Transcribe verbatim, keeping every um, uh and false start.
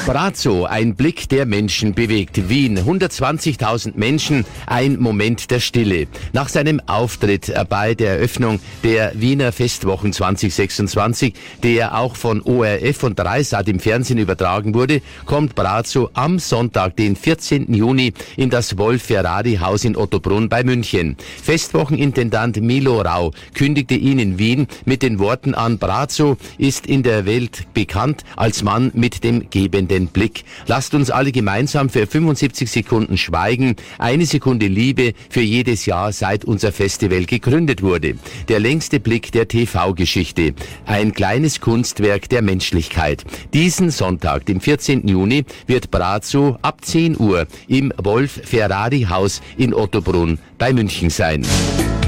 Brazzo, ein Blick, der Menschen bewegt. Wien, hundertzwanzigtausend Menschen, ein Moment der Stille. Nach seinem Auftritt bei der Eröffnung der Wiener Festwochen zwanzig sechsundzwanzig, der auch von O R F und Dreisat im Fernsehen übertragen wurde, kommt Brazzo am Sonntag, den vierzehnten Juni, in das Wolf-Ferrari-Haus in Ottobrunn bei München. Festwochenintendant Milo Rau kündigte ihn in Wien mit den Worten an: Brazzo ist in der Welt bekannt als Mann mit dem gebenden Blick. Lasst uns alle gemeinsam für fünfundsiebzig Sekunden schweigen. Eine Sekunde Liebe für jedes Jahr, seit unser Festival gegründet wurde. Der längste Blick der T V-Geschichte. Ein kleines Kunstwerk der Menschlichkeit. Diesen Sonntag, den vierzehnten Juni, wird Brazzo ab zehn Uhr im Wolf-Ferrari-Haus in Ottobrunn bei München sein.